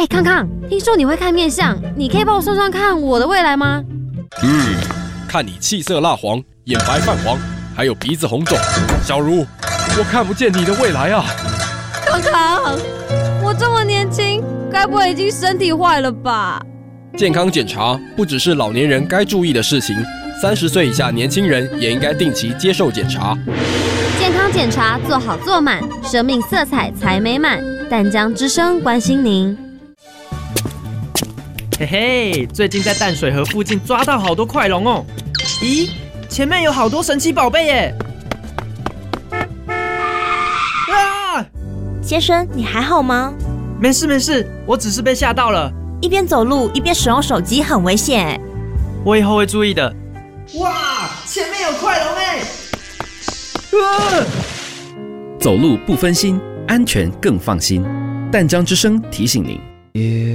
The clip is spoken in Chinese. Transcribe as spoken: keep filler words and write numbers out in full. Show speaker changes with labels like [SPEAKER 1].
[SPEAKER 1] 哎，康康，听说你会看面相，你可以帮我算算看我的未来吗？
[SPEAKER 2] 嗯，看你气色蜡黄，眼白泛黄，还有鼻子红肿，小茹，我看不见你的未来啊！
[SPEAKER 1] 康康，我这么年轻，该不会已经身体坏了吧？
[SPEAKER 2] 健康检查不只是老年人该注意的事情，三十岁以下年轻人也应该定期接受检查。
[SPEAKER 1] 健康检查做好做满，生命色彩才美满。淡江之声关心您。
[SPEAKER 3] 嘿嘿，最近在淡水河附近抓到好多快龙哦！咦，前面有好多神奇宝贝耶！啊！
[SPEAKER 4] 先生，你还好吗？
[SPEAKER 3] 没事没事，我只是被吓到了。
[SPEAKER 4] 一边走路一边使用手机很危险哎。
[SPEAKER 3] 我以后会注意的。哇，前面有快龙哎！啊！
[SPEAKER 5] 走路不分心，安全更放心。淡江之声提醒您。